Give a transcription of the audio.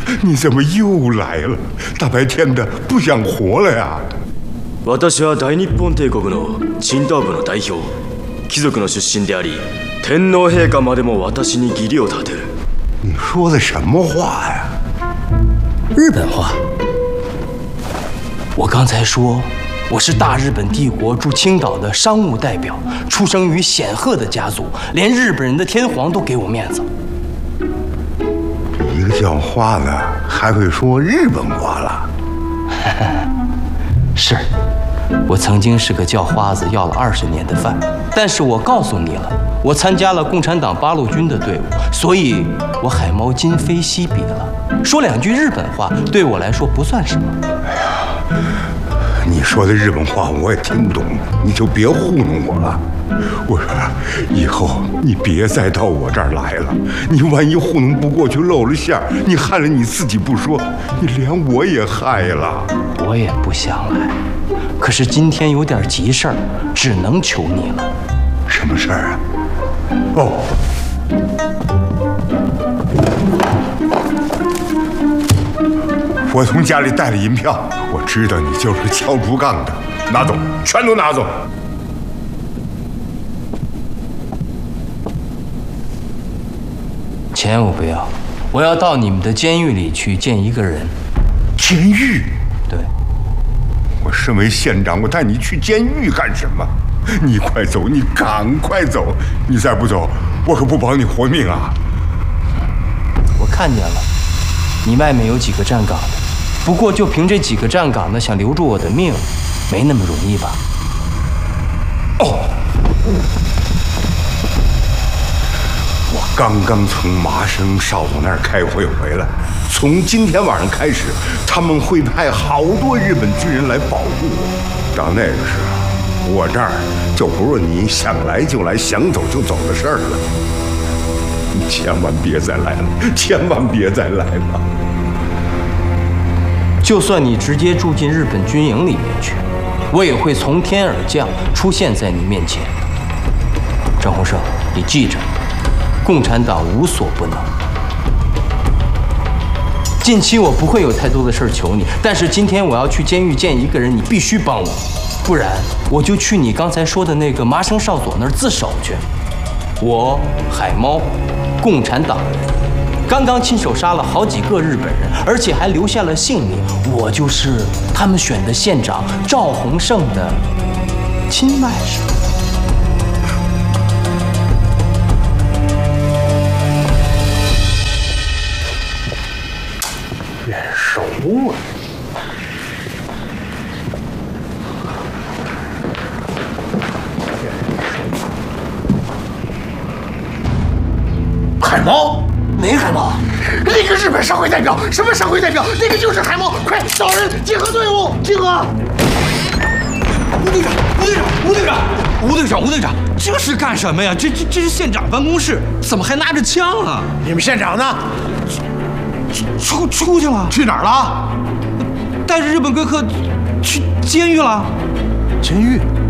你怎么又来了？大白天的不想活了呀？ 私は大日本帝国のチンタオ部の代表、貴族の出身であり、天皇陛下までも私に義理を立てる。 你说的什么话呀？ 日本话。我刚才说我是大日本帝国驻青岛的商务代表，出生于显赫的家族，连日本人的天皇都给我面子。 一个叫花的还会说日本话了？ 是，我曾经是个叫花子，要了20年的饭。但是我告诉你了，我参加了共产党八路军的队伍，所以我海猫今非昔比了。说2句日本话对我来说不算什么。 哎呀，你说的日本话我也听不懂，你就别糊弄我了。我说，以后你别再到我这儿来了，你万一糊弄不过去露了馅儿，你害了你自己不说，你连我也害了。 我也不想来，可是今天有点急事儿，只能求你了。 什么事儿啊？哦，我从家里带了银票，我知道你就是敲竹杠的，拿走，全都拿走。 钱我不要，我要到你们的监狱里去见一个人。 监狱？ 对。 我身为县长，我带你去监狱干什么？你快走，你赶快走！你再不走，我可不保你活命啊！ 我看见了，你外面有几个站岗的，不过就凭这几个站岗的，想留住我的命，没那么容易吧？ 哦。我刚刚从麻生少总那儿开会回来，从今天晚上开始，他们会派好多日本军人来保护我。到那个时候，我这儿就不是你想来就来、想走就走的事儿了。你千万别再来了，千万别再来了！ 就算你直接住进日本军营里面去，我也会从天而降，出现在你面前。张鸿胜，你记着。共产党无所不能。近期我不会有太多的事儿求你，但是今天我要去监狱见一个人，你必须帮我，不然我就去你刚才说的那个麻生少佐那儿自首去。我海猫，共产党人，刚刚亲手杀了好几个日本人，而且还留下了性命。我就是他们选的县长赵鸿胜的亲外甥。 熟啊！ 海猫？哪海猫？那个日本社会代表？什么社会代表？那个就是海猫！快找人集合队伍！集合！ 吴队长，这是干什么呀？这是县长办公室，怎么还拿着枪啊？ 你们县长呢？ 出去了？ 去哪儿了？ 带着日本贵客去监狱了。 监狱？